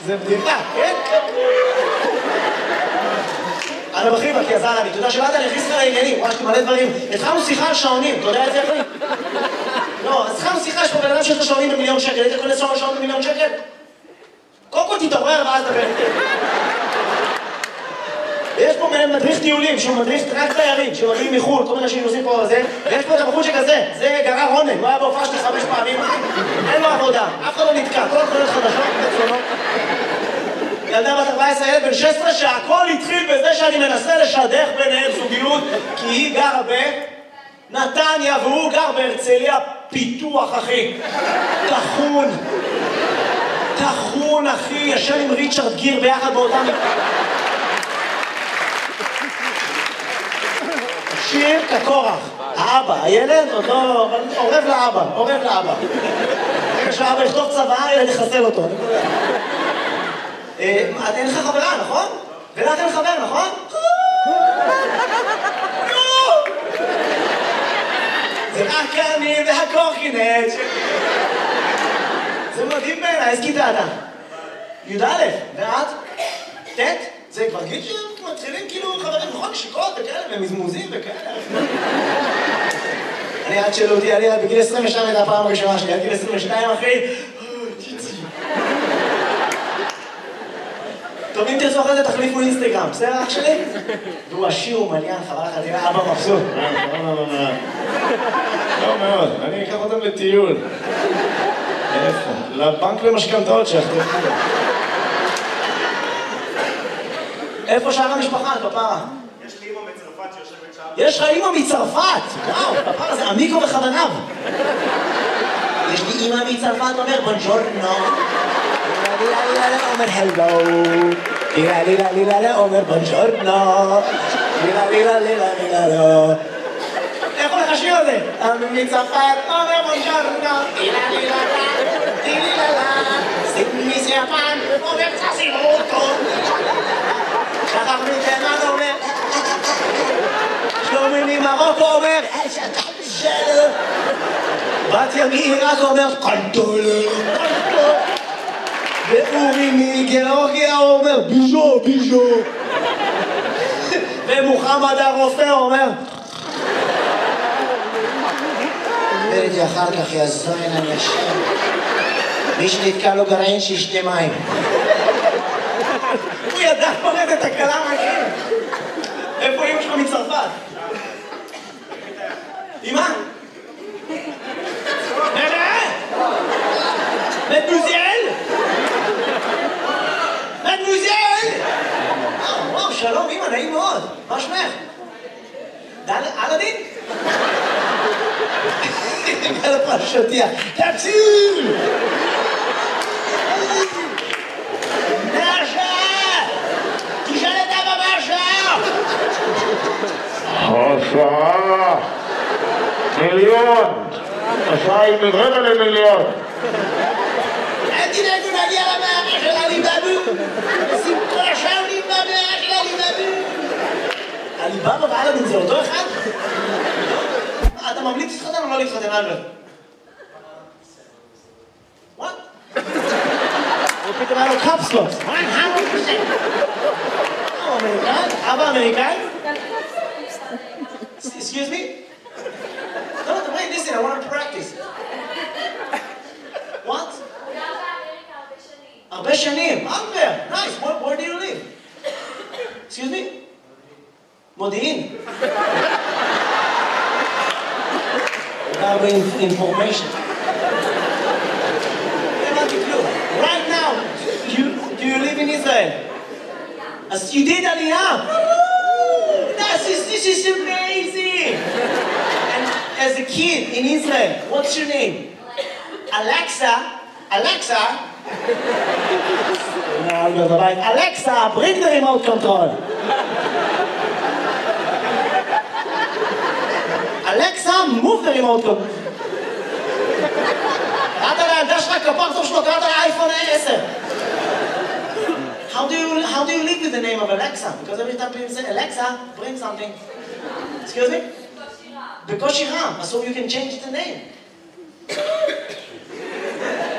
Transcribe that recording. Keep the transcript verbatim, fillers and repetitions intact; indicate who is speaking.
Speaker 1: זה בדיחה, כן? אני בכיר כי עזר לי, אתה יודע שבאת להכניס לך לעניינים, וואי, יש לי מלא דברים. התחלנו שיחה על שעונים, אתה יודע את זה איך לי? לא, אז התחלנו שיחה, יש פה בן אדם שיש לו שעונים במיליון שקל, היית קונה שעון במיליון שקל? קודם כל תתעורר ואז דבר. יש פה מדריך טיולים, שהוא מדריך רק תיירים, שהוא מגיעים מחו"ל, כל מיני אנשים נוסעים פה וזה, ויש פה את הבחור שכזה, זה גרר רונן, הוא היה בהופעה שלי חמש פעמים, אין לו עבודה, אף אחד לא נתקע, כל התחולות חדשות, מצונות. ילדה בת ארבע עשרה, ילד בן שש עשרה, שהכל התחיל בזה שאני מנסה לשדך ביניהם זוגיות, כי היא גרה בנתניה והוא גר בהרצליה פיתוח, אחי. תחון. תחון, אחי, ישן עם ריצ'רד גיר ביחד באותם... שיר כקורח. האבא, הילד עוד לא... עורב לאבא, עורב לאבא. רגע שהאבא יכתוב צבא, ילד יחסל אותו. אין לך חברה, נכון? ולך אין חבר, נכון? זה רק אני והקורקינט. זה מדהים בעיניי, איזה כיתה אתה? י"א, ואת? ט'? זה כבר גיל שמתחילים כאילו חברים, נכון? נשיקות וכאלה, ומזמוזים וכאלה. אני עד שאלו אותי, אני בגיל עשרים ושתיים הייתה הפעם הראשונה שלי, עד גיל עשרים ושתיים אחי. טוב, אם תרצו אחרי זה תחליפו אינסטגרם, בסדר אח שלי? והוא עשיר ומעניין, חבל לך, תראה, אבא מבסוט.
Speaker 2: לא מאוד, אני אקח אותם לטיול. איפה? לבנק למשכנתאות שאחתו.
Speaker 1: איפה שאר המשפחה, פפרה?
Speaker 3: יש לי אמא מצרפת שיושבת שם.
Speaker 1: יש לך אמא מצרפת! וואו, פפרה זה עמיקו בכווניו. יש לי אמא מצרפת, אומר בונג'ורנו. אומר הלו. לילה לילה לילה אומר בונג'ורנו. לילה לילה לילה לילה. איך הולך השיר הזה? אמא מצרפת, אומר בונג'ורנו. לילה לילה לילה לילה. סיפמיס יפן, אומר צסימוטו. שחר מתימן אומר שלומי ממרוקו אומר שלום בת ימי רק אומר קנטולה ואורי מגיאורגיה אומר ביז'ו ביז'ו ומוחמד הרופא אומר וראיתי אחר כך יזוין אנשים מי שנתקע לו גרעין שישתה מים הוא ידע פורט את הקלה מהכם. איפה אמא שלך מצרפת? אמא? נראה? מדמוזל? מדמוזל? וואו, שלום אמא, נעים מאוד. מה שמך? אלאדין? על הפרשתיה. תציל!
Speaker 2: השעה מיליון, השעה היא מרבע למיליון.
Speaker 1: אל תדאגו להגיע למערה של עליבאבו, שים כל השעונים במערה של עליבאבו. עליבאבו ואלאדין זה אותו אחד? אתה ממליץ להתחתן או לא להתחתן, אלברט? וואט? הוא פתאום היה לו קפסלוס. הוא אמריקאי? אבא אמריקאי? Excuse me? No, no, wait, listen, I want to practice. What? הרבה שנים. הרבה. Nice. Where, where do you live? Excuse me? מודיעין. הרבה information. Right now, you, do you live in Israel? As you did Aliyah. This is, this is amazing! And as a kid in Israel, what's your name? Alexa. Alexa. Alexa, bring the remote control. Alexa, move the remote control. קראת לילדה שלך כפר טוב שלו, קראת לאייפון עשר. How do you how do you live with the name of Alexa? Because every time people say Alexa, bring something. Excuse me? Because Shiram, so you can change the name.